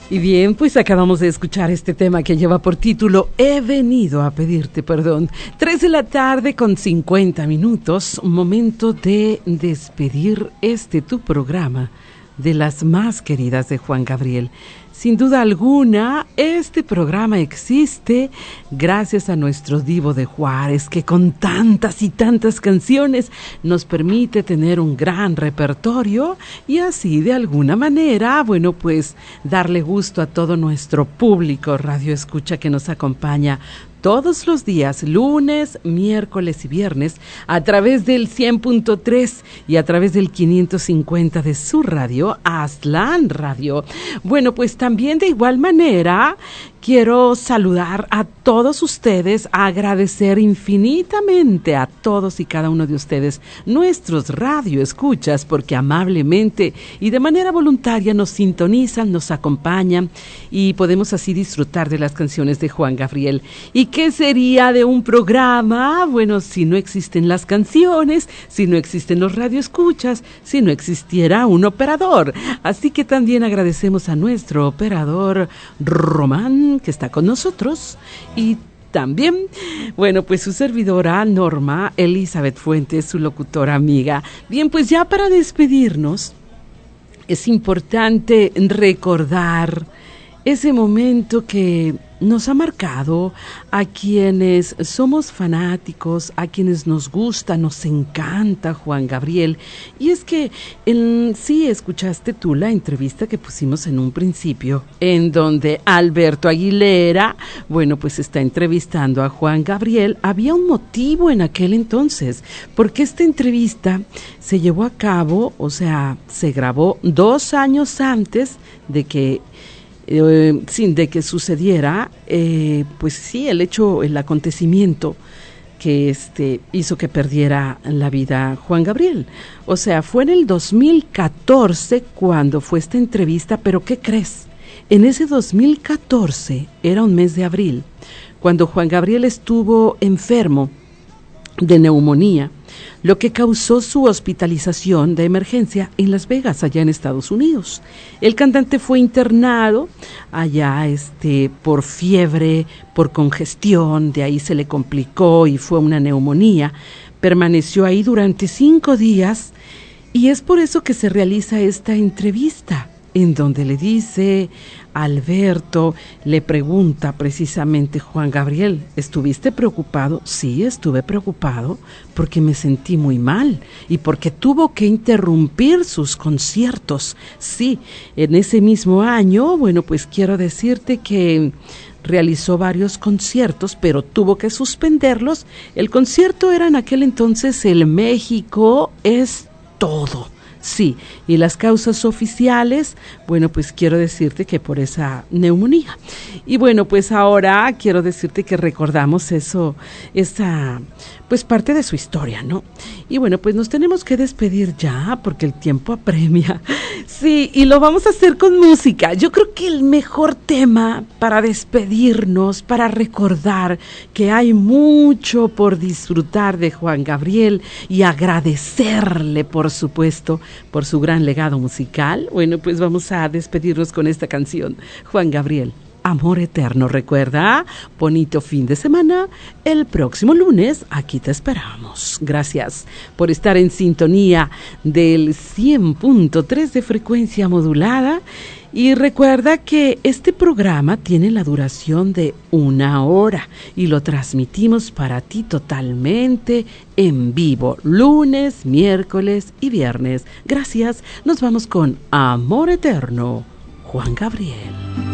Y bien, pues acabamos de escuchar este tema que lleva por título He venido a pedirte perdón. 3 de la tarde con 50 minutos, momento de despedir tu programa de las más queridas de Juan Gabriel. Sin duda alguna, este programa existe gracias a nuestro Divo de Juárez, que con tantas y tantas canciones nos permite tener un gran repertorio y así de alguna manera, bueno, pues darle gusto a todo nuestro público radio escucha que nos acompaña todos los días, lunes, miércoles y viernes, a través del 100.3 y a través del 550 de su radio, Aztlán Radio. Bueno, pues también de igual manera quiero saludar a todos ustedes, agradecer infinitamente a todos y cada uno de ustedes, nuestros radioescuchas, porque amablemente y de manera voluntaria nos sintonizan, nos acompañan y podemos así disfrutar de las canciones de Juan Gabriel. ¿Y qué sería de un programa? Bueno, si no existen las canciones, si no existen los radioescuchas, si no existiera un operador. Así que también agradecemos a nuestro operador Román, que está con nosotros, y también, bueno, pues su servidora Norma Elizabeth Fuentes, su locutora amiga. Bien, pues ya para despedirnos, es importante recordar ese momento que nos ha marcado a quienes somos fanáticos, a quienes nos gusta, nos encanta Juan Gabriel. Y es que sí escuchaste tú la entrevista que pusimos en un principio, en donde Alberto Aguilera, bueno, pues está entrevistando a Juan Gabriel. Había un motivo en aquel entonces, porque esta entrevista se llevó a cabo, o sea, se grabó 2 años antes de que de que sucediera, pues sí, el acontecimiento que hizo que perdiera la vida Juan Gabriel. O sea, fue en el 2014 cuando fue esta entrevista, pero ¿qué crees? En ese 2014, era un mes de abril, cuando Juan Gabriel estuvo enfermo de neumonía, lo que causó su hospitalización de emergencia en Las Vegas, allá en Estados Unidos. El cantante fue internado allá por fiebre, por congestión, de ahí se le complicó y fue una neumonía. Permaneció ahí durante 5 días y es por eso que se realiza esta entrevista, en donde le dice Alberto, le pregunta precisamente Juan Gabriel, ¿estuviste preocupado? Sí, estuve preocupado porque me sentí muy mal y porque tuvo que interrumpir sus conciertos. Sí, en ese mismo año, bueno, pues quiero decirte que realizó varios conciertos, pero tuvo que suspenderlos. El concierto era en aquel entonces el México es todo. Sí, y las causas oficiales, bueno, pues quiero decirte que por esa neumonía. Y bueno, pues ahora quiero decirte que recordamos pues parte de su historia, ¿no? Y bueno, pues nos tenemos que despedir ya, porque el tiempo apremia. Sí, y lo vamos a hacer con música. Yo creo que el mejor tema para despedirnos, para recordar que hay mucho por disfrutar de Juan Gabriel y agradecerle, por supuesto, por su gran legado musical. Bueno, pues vamos a despedirnos con esta canción. Juan Gabriel, Amor Eterno. Recuerda, bonito fin de semana. El próximo lunes aquí te esperamos. Gracias por estar en sintonía del 100.3 de frecuencia modulada. Y recuerda que este programa tiene la duración de 1 hora y lo transmitimos para ti totalmente en vivo, lunes, miércoles y viernes. Gracias. Nos vamos con Amor Eterno, Juan Gabriel.